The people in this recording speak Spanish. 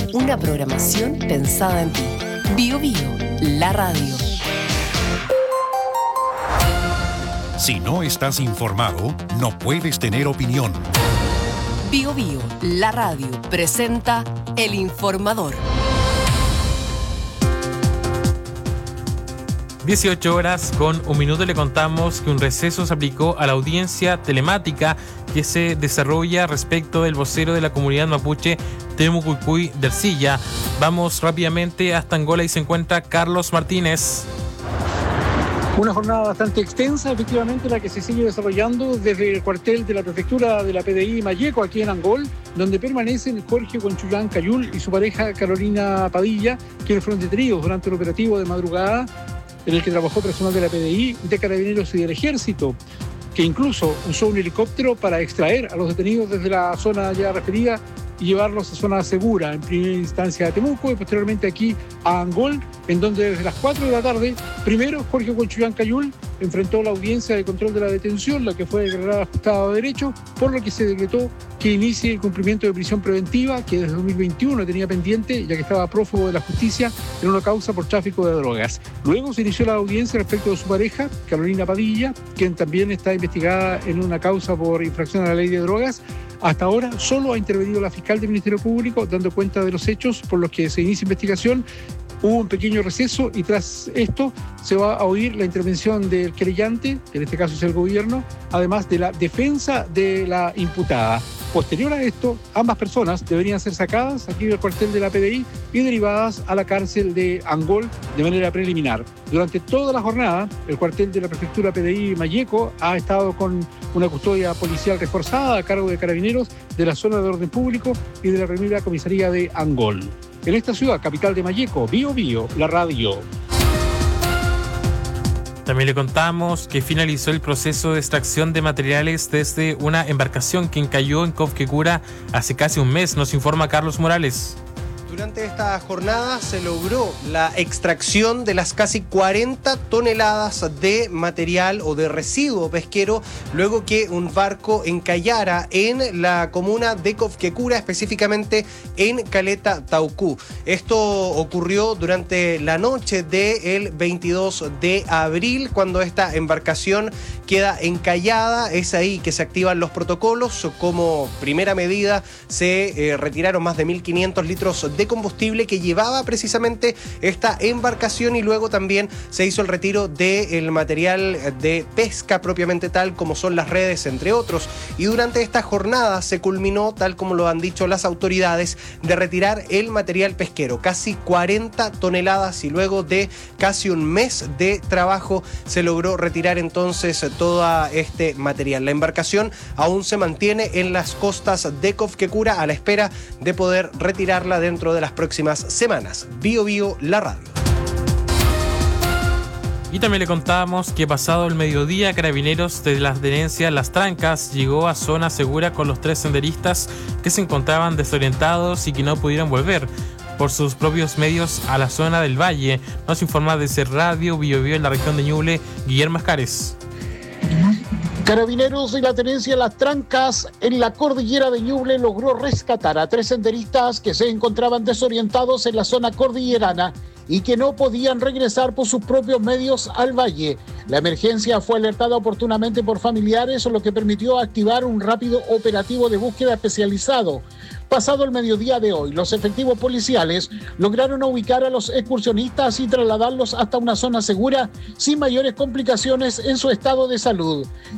Una programación pensada en ti. Bio Bio, la radio. Si no estás informado, no puedes tener opinión. Bio Bio, la radio, presenta El Informador. 18 horas con un minuto le contamos que un receso se aplicó a la audiencia telemática que se desarrolla respecto del vocero de la comunidad mapuche Temu Cuycuy de Ercilla. Vamos rápidamente hasta Angola y se encuentra Carlos Martínez. Una jornada bastante extensa, efectivamente, la que se sigue desarrollando desde el cuartel de la prefectura de la PDI Mayeco, aquí en Angol, donde permanecen Jorge Conchullán Cayul y su pareja Carolina Padilla, quienes fueron detenidos durante el operativo de madrugada en el que trabajó personal de la PDI, de Carabineros y del Ejército, que incluso usó un helicóptero para extraer a los detenidos desde la zona ya referida y llevarlos a zona segura, en primera instancia a Temuco y posteriormente aquí a Angol, en donde desde las 4 de la tarde, primero Jorge Conchullán Cayul enfrentó la audiencia de control de la detención, la que fue declarada ajustada de derecho, por lo que se decretó que inicie el cumplimiento de prisión preventiva, que desde 2021 tenía pendiente, ya que estaba prófugo de la justicia en una causa por tráfico de drogas. Luego se inició la audiencia respecto de su pareja, Carolina Padilla, quien también está investigada en una causa por infracción a la ley de drogas. Hasta ahora solo ha intervenido la fiscal del Ministerio Público dando cuenta de los hechos por los que se inicia investigación. Hubo un pequeño receso y tras esto se va a oír la intervención del querellante, que en este caso es el gobierno, además de la defensa de la imputada. Posterior a esto, ambas personas deberían ser sacadas aquí del cuartel de la PDI y derivadas a la cárcel de Angol de manera preliminar. Durante toda la jornada, el cuartel de la prefectura PDI Mayeco ha estado con una custodia policial reforzada a cargo de Carabineros de la zona de orden público y de la primera comisaría de Angol. En esta ciudad, capital de Mayeco, Bio Bio, la radio. También le contamos que finalizó el proceso de extracción de materiales desde una embarcación que encalló en Cofquecura hace casi un mes, nos informa Carlos Morales. Durante esta jornada se logró la extracción de las casi 40 toneladas de material o de residuo pesquero luego que un barco encallara en la comuna de Cofquecura, específicamente en Caleta Taucú. Esto ocurrió durante la noche del 22 de abril cuando esta embarcación queda encallada. Es ahí que se activan los protocolos. Como primera medida se retiraron más de 1.500 litros de combustible que llevaba precisamente esta embarcación y luego también se hizo el retiro del material de pesca propiamente tal como son las redes, entre otros. Y durante esta jornada se culminó, tal como lo han dicho las autoridades, de retirar el material pesquero, casi 40 toneladas y luego de casi un mes de trabajo se logró retirar entonces todo este material. La embarcación aún se mantiene en las costas de Cofquecura a la espera de poder retirarla dentro de las próximas semanas. Bio Bio, la radio. Y también le contábamos que pasado el mediodía, Carabineros de la tenencia Las Trancas llegó a zona segura con los 3 senderistas que se encontraban desorientados y que no pudieron volver por sus propios medios a la zona del valle. Nos informa desde Radio Bio Bio en la región de Ñuble, Guillermo Escares. Carabineros de la tenencia Las Trancas en la cordillera de Ñuble logró rescatar a 3 senderistas que se encontraban desorientados en la zona cordillerana y que no podían regresar por sus propios medios al valle. La emergencia fue alertada oportunamente por familiares, lo que permitió activar un rápido operativo de búsqueda especializado. Pasado el mediodía de hoy, los efectivos policiales lograron ubicar a los excursionistas y trasladarlos hasta una zona segura sin mayores complicaciones en su estado de salud.